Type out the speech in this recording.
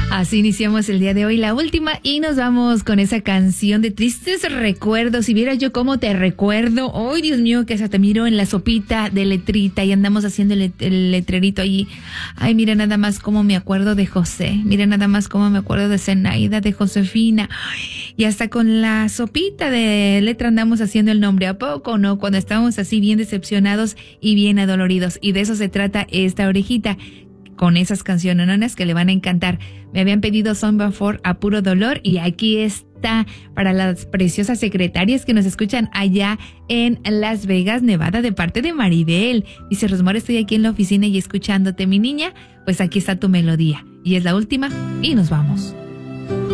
Así iniciamos el día de hoy, la última, y nos vamos con esa canción de tristes recuerdos. Si vieras yo cómo te recuerdo, ¡ay, Dios mío! Que hasta te miro en la sopita de letrita y andamos haciendo el letrerito allí. Ay, mira nada más cómo me acuerdo de José, mira nada más cómo me acuerdo de Zenaida, de Josefina. Ay, y hasta con la sopita de letra andamos haciendo el nombre, ¿a poco no? Cuando estábamos así bien decepcionados y bien adoloridos. Y de eso se trata esta orejita, con esas canciones que le van a encantar. Me habían pedido Samba for a puro dolor y aquí está para las preciosas secretarias que nos escuchan allá en Las Vegas, Nevada, de parte de Maribel. Dice Rosmar, estoy aquí en la oficina y escuchándote, mi niña. Pues aquí está tu melodía. Y es la última y nos vamos.